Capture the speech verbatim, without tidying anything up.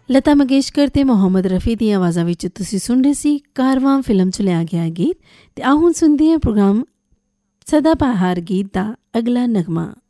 ਲਤਾ ਮੰਗੇਸ਼ਕਰ ਅਤੇ ਮੁਹੰਮਦ ਰਫੀ ਦੀਆਂ ਆਵਾਜ਼ਾਂ ਵਿੱਚ ਤੁਸੀਂ ਸੁਣ ਰਹੇ ਸੀ ਕਾਰਵਾਂ ਫਿਲਮ 'ਚ ਲਿਆ ਗਿਆ ਗੀਤ। ਅਤੇ ਆਹ ਹੁਣ ਸੁਣਦੇ ਹਾਂ ਪ੍ਰੋਗਰਾਮ ਸਦਾ ਬਹਾਰ ਗੀਤ ਦਾ ਅਗਲਾ ਨਗਮਾ।